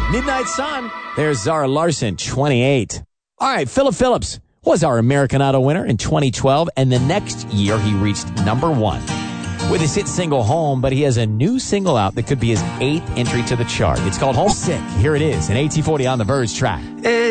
Midnight Sun. There's Zara Larson, 28. All right, Philip Phillips was our American Idol winner in 2012, and the next year he reached number 1 with his hit single Home, but he has a new single out that could be his 8th entry to the chart. It's called Homesick. Here it is, an AT40 on the Verge track.